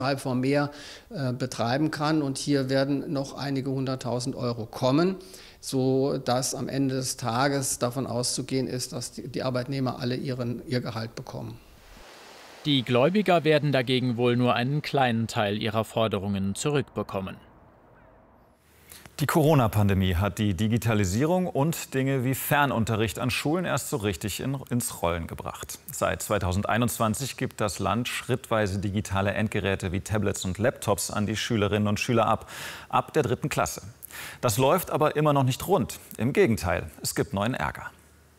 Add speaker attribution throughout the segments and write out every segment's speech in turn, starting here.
Speaker 1: Form mehr betreiben kann. Und hier werden noch einige 100.000 € kommen, sodass am Ende des Tages davon auszugehen ist, dass die Arbeitnehmer alle ihr Gehalt bekommen.
Speaker 2: Die Gläubiger werden dagegen wohl nur einen kleinen Teil ihrer Forderungen zurückbekommen.
Speaker 3: Die Corona-Pandemie hat die Digitalisierung und Dinge wie Fernunterricht an Schulen erst so richtig ins Rollen gebracht. Seit 2021 gibt das Land schrittweise digitale Endgeräte wie Tablets und Laptops an die Schülerinnen und Schüler ab der 3. Klasse. Das läuft aber immer noch nicht rund. Im Gegenteil, es gibt neuen Ärger.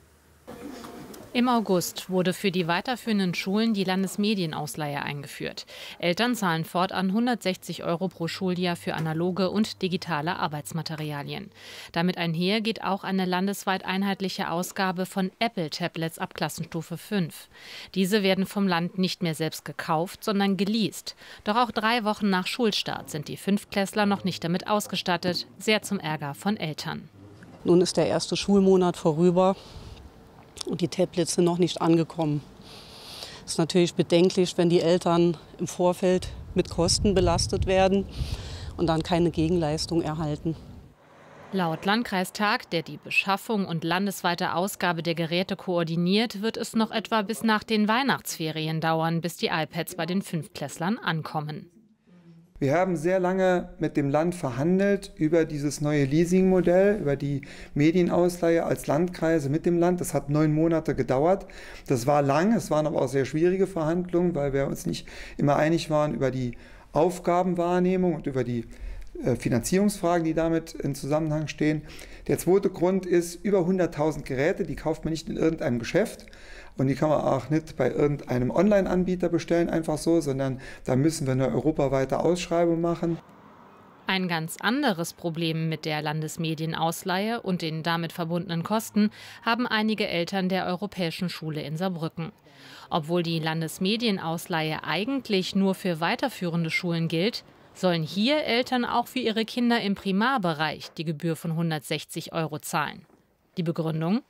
Speaker 4: Im August wurde für die weiterführenden Schulen die Landesmedienausleihe eingeführt. Eltern zahlen fortan 160 € pro Schuljahr für analoge und digitale Arbeitsmaterialien. Damit einher geht auch eine landesweit einheitliche Ausgabe von Apple-Tablets ab Klassenstufe 5. Diese werden vom Land nicht mehr selbst gekauft, sondern geleast. Doch auch 3 Wochen nach Schulstart sind die Fünftklässler noch nicht damit ausgestattet, sehr zum Ärger von Eltern.
Speaker 5: Nun ist der erste Schulmonat vorüber. Und die Tablets sind noch nicht angekommen. Es ist natürlich bedenklich, wenn die Eltern im Vorfeld mit Kosten belastet werden und dann keine Gegenleistung erhalten.
Speaker 4: Laut Landkreistag, der die Beschaffung und landesweite Ausgabe der Geräte koordiniert, wird es noch etwa bis nach den Weihnachtsferien dauern, bis die iPads bei den Fünftklässlern ankommen.
Speaker 6: Wir haben sehr lange mit dem Land verhandelt über dieses neue Leasingmodell, über die Medienausleihe als Landkreise mit dem Land. Das hat 9 Monate gedauert. Das war lang, es waren aber auch sehr schwierige Verhandlungen, weil wir uns nicht immer einig waren über die Aufgabenwahrnehmung und über die Finanzierungsfragen, die damit in Zusammenhang stehen. Der zweite Grund ist, über 100.000 Geräte, die kauft man nicht in irgendeinem Geschäft. Und die kann man auch nicht bei irgendeinem Online-Anbieter bestellen, einfach so, sondern da müssen wir eine europaweite Ausschreibung machen.
Speaker 4: Ein ganz anderes Problem mit der Landesmedienausleihe und den damit verbundenen Kosten haben einige Eltern der Europäischen Schule in Saarbrücken. Obwohl die Landesmedienausleihe eigentlich nur für weiterführende Schulen gilt, sollen hier Eltern auch für ihre Kinder im Primarbereich die Gebühr von 160 € zahlen. Die Begründung?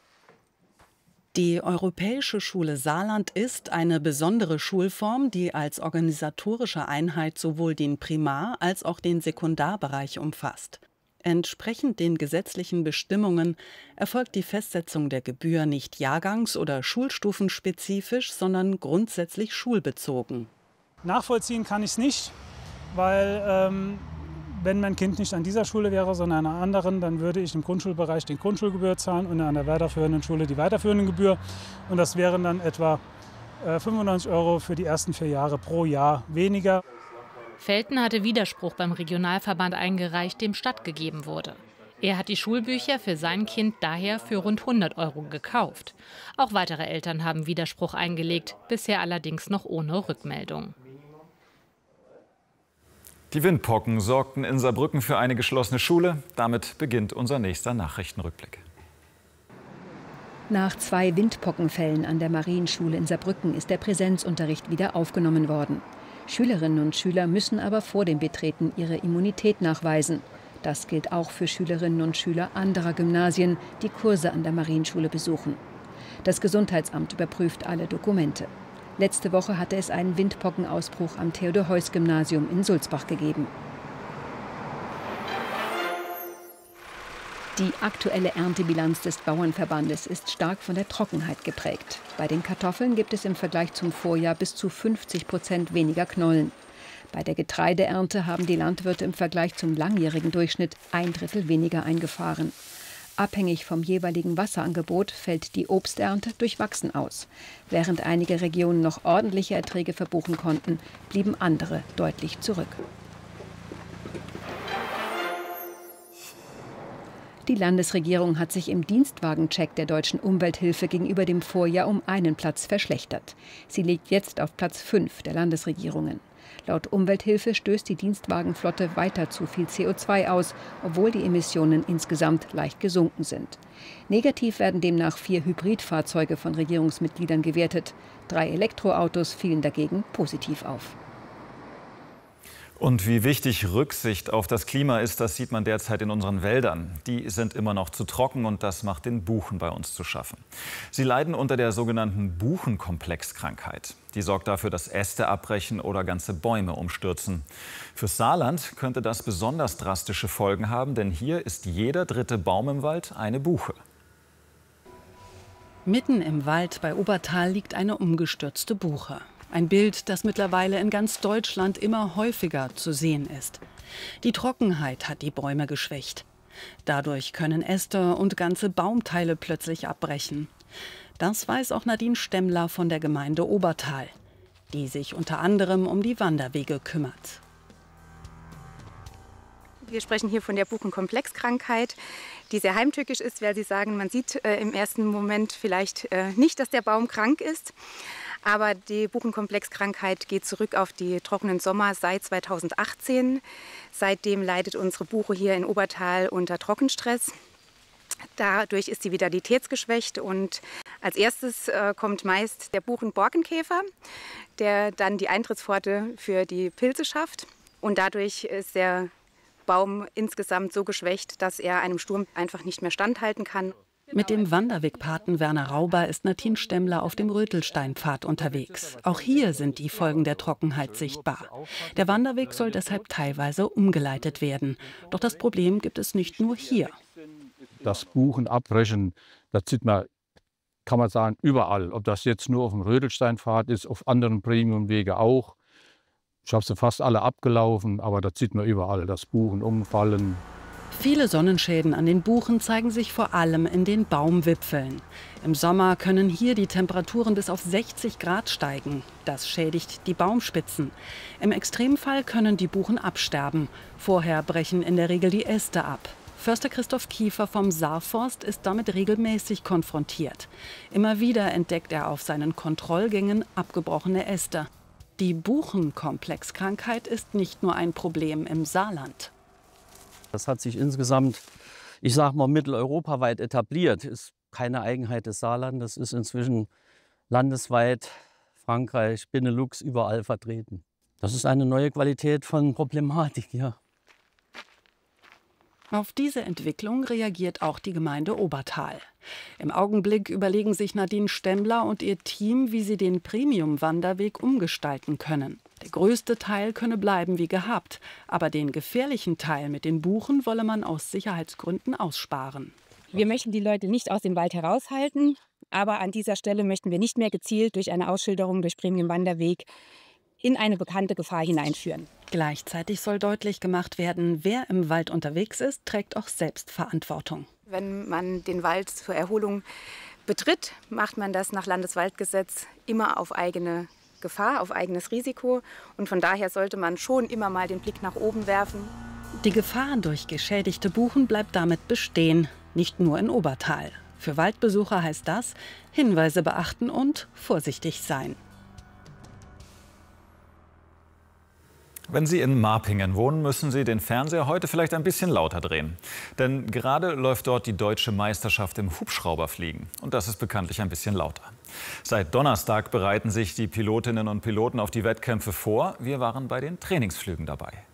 Speaker 5: Die Europäische Schule Saarland ist eine besondere Schulform, die als organisatorische Einheit sowohl den Primar- als auch den Sekundarbereich umfasst. Entsprechend den gesetzlichen Bestimmungen erfolgt die Festsetzung der Gebühr nicht jahrgangs- oder schulstufenspezifisch, sondern grundsätzlich schulbezogen.
Speaker 7: Nachvollziehen kann ich es nicht, weil wenn mein Kind nicht an dieser Schule wäre, sondern an einer anderen, dann würde ich im Grundschulbereich die Grundschulgebühr zahlen und an der weiterführenden Schule die weiterführende Gebühr. Und das wären dann etwa 95 € für die ersten 4 Jahre pro Jahr weniger.
Speaker 4: Velten hatte Widerspruch beim Regionalverband eingereicht, dem stattgegeben wurde. Er hat die Schulbücher für sein Kind daher für rund 100 € gekauft. Auch weitere Eltern haben Widerspruch eingelegt, bisher allerdings noch ohne Rückmeldung.
Speaker 3: Die Windpocken sorgten in Saarbrücken für eine geschlossene Schule. Damit beginnt unser nächster Nachrichtenrückblick.
Speaker 8: Nach 2 Windpockenfällen an der Marienschule in Saarbrücken ist der Präsenzunterricht wieder aufgenommen worden. Schülerinnen und Schüler müssen aber vor dem Betreten ihre Immunität nachweisen. Das gilt auch für Schülerinnen und Schüler anderer Gymnasien, die Kurse an der Marienschule besuchen. Das Gesundheitsamt überprüft alle Dokumente. Letzte Woche hatte es einen Windpockenausbruch am Theodor-Heuss-Gymnasium in Sulzbach gegeben. Die aktuelle Erntebilanz des Bauernverbandes ist stark von der Trockenheit geprägt. Bei den Kartoffeln gibt es im Vergleich zum Vorjahr bis zu 50% weniger Knollen. Bei der Getreideernte haben die Landwirte im Vergleich zum langjährigen Durchschnitt 1/3 weniger eingefahren. Abhängig vom jeweiligen Wasserangebot fällt die Obsternte durchwachsen aus. Während einige Regionen noch ordentliche Erträge verbuchen konnten, blieben andere deutlich zurück. Die Landesregierung hat sich im Dienstwagencheck der Deutschen Umwelthilfe gegenüber dem Vorjahr um einen Platz verschlechtert. Sie liegt jetzt auf Platz 5 der Landesregierungen. Laut Umwelthilfe stößt die Dienstwagenflotte weiter zu viel CO2 aus, obwohl die Emissionen insgesamt leicht gesunken sind. Negativ werden demnach 4 Hybridfahrzeuge von Regierungsmitgliedern gewertet. 3 Elektroautos fielen dagegen positiv auf.
Speaker 3: Und wie wichtig Rücksicht auf das Klima ist, das sieht man derzeit in unseren Wäldern. Die sind immer noch zu trocken und das macht den Buchen bei uns zu schaffen. Sie leiden unter der sogenannten Buchenkomplexkrankheit. Die sorgt dafür, dass Äste abbrechen oder ganze Bäume umstürzen. Fürs Saarland könnte das besonders drastische Folgen haben, denn hier ist jeder 3. Baum im Wald eine Buche.
Speaker 5: Mitten im Wald bei Obertal liegt eine umgestürzte Buche. Ein Bild, das mittlerweile in ganz Deutschland immer häufiger zu sehen ist. Die Trockenheit hat die Bäume geschwächt. Dadurch können Äste und ganze Baumteile plötzlich abbrechen. Das weiß auch Nadine Stemmler von der Gemeinde Obertal, die sich unter anderem um die Wanderwege kümmert.
Speaker 9: Wir sprechen hier von der Buchenkomplexkrankheit, die sehr heimtückisch ist, weil Sie sagen, man sieht im ersten Moment vielleicht nicht, dass der Baum krank ist. Aber die Buchenkomplexkrankheit geht zurück auf die trockenen Sommer seit 2018. Seitdem leidet unsere Buche hier in Obertal unter Trockenstress. Dadurch ist die vitalitätsgeschwächt und als erstes kommt meist der Buchenborkenkäfer, der dann die Eintrittspforte für die Pilze schafft. Und dadurch ist der Baum insgesamt so geschwächt, dass er einem Sturm einfach nicht mehr standhalten kann.
Speaker 5: Mit dem Wanderwegpaten Werner Rauber ist Nadine Stemmler auf dem Rötelsteinpfad unterwegs. Auch hier sind die Folgen der Trockenheit sichtbar. Der Wanderweg soll deshalb teilweise umgeleitet werden. Doch das Problem gibt es nicht nur hier.
Speaker 10: Das Buchenabbrechen, das sieht man, kann man sagen, überall. Ob das jetzt nur auf dem Rötelsteinpfad ist, auf anderen Premiumwege auch. Ich habe sie fast alle abgelaufen, aber das sieht man überall, das Buchen umfallen.
Speaker 5: Viele Sonnenschäden an den Buchen zeigen sich vor allem in den Baumwipfeln. Im Sommer können hier die Temperaturen bis auf 60 Grad steigen. Das schädigt die Baumspitzen. Im Extremfall können die Buchen absterben. Vorher brechen in der Regel die Äste ab. Förster Christoph Kiefer vom Saarforst ist damit regelmäßig konfrontiert. Immer wieder entdeckt er auf seinen Kontrollgängen abgebrochene Äste. Die Buchenkomplexkrankheit ist nicht nur ein Problem im Saarland.
Speaker 11: Das hat sich insgesamt, ich sage mal, mitteleuropaweit etabliert. Ist keine Eigenheit des Saarlandes, ist inzwischen landesweit, Frankreich, Benelux, überall vertreten. Das ist eine neue Qualität von Problematik, ja.
Speaker 5: Auf diese Entwicklung reagiert auch die Gemeinde Obertal. Im Augenblick überlegen sich Nadine Stemmler und ihr Team, wie sie den Premium-Wanderweg umgestalten können. Der größte Teil könne bleiben wie gehabt, aber den gefährlichen Teil mit den Buchen wolle man aus Sicherheitsgründen aussparen.
Speaker 9: Wir möchten die Leute nicht aus dem Wald heraushalten, aber an dieser Stelle möchten wir nicht mehr gezielt durch eine Ausschilderung durch Premium-Wanderweg in eine bekannte Gefahr hineinführen.
Speaker 5: Gleichzeitig soll deutlich gemacht werden, wer im Wald unterwegs ist, trägt auch selbst Verantwortung.
Speaker 9: Wenn man den Wald zur Erholung betritt, macht man das nach Landeswaldgesetz immer auf eigene Gefahr, auf eigenes Risiko. Und von daher sollte man schon immer mal den Blick nach oben werfen.
Speaker 5: Die Gefahr durch geschädigte Buchen bleibt damit bestehen, nicht nur in Obertal. Für Waldbesucher heißt das, Hinweise beachten und vorsichtig sein.
Speaker 3: Wenn Sie in Marpingen wohnen, müssen Sie den Fernseher heute vielleicht ein bisschen lauter drehen. Denn gerade läuft dort die deutsche Meisterschaft im Hubschrauberfliegen. Und das ist bekanntlich ein bisschen lauter. Seit Donnerstag bereiten sich die Pilotinnen und Piloten auf die Wettkämpfe vor. Wir waren bei den Trainingsflügen dabei.